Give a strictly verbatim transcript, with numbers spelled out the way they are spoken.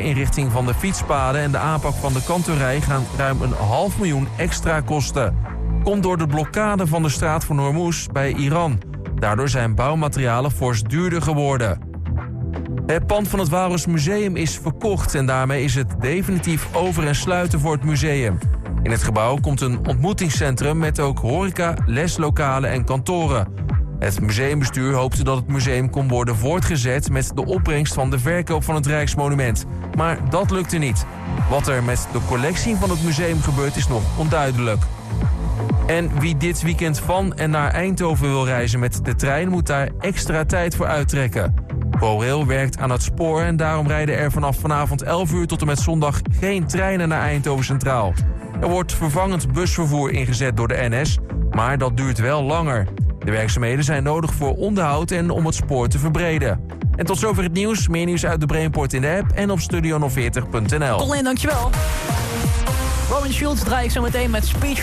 herinrichting van de fietspaden en de aanpak van de kanterij gaan ruim een half miljoen extra kosten. Komt door de blokkade van de straat van Hormuz bij Iran. Daardoor zijn bouwmaterialen fors duurder geworden. Het pand van het Walrus Museum is verkocht en daarmee is het definitief over en sluiten voor het museum. In het gebouw komt een ontmoetingscentrum met ook horeca, leslokalen en kantoren. Het museumbestuur hoopte dat het museum kon worden voortgezet met de opbrengst van de verkoop van het Rijksmonument. Maar dat lukte niet. Wat er met de collectie van het museum gebeurt is nog onduidelijk. En wie dit weekend van en naar Eindhoven wil reizen met de trein moet daar extra tijd voor uittrekken. ProRail werkt aan het spoor en daarom rijden er vanaf vanavond elf uur tot en met zondag geen treinen naar Eindhoven Centraal. Er wordt vervangend busvervoer ingezet door de N S, maar dat duurt wel langer. De werkzaamheden zijn nodig voor onderhoud en om het spoor te verbreden. En tot zover het nieuws. Meer nieuws uit de Brainport in de app en op studio nul veertig punt n l. Colin, dankjewel. Robin Schulz draai ik zo meteen met Speech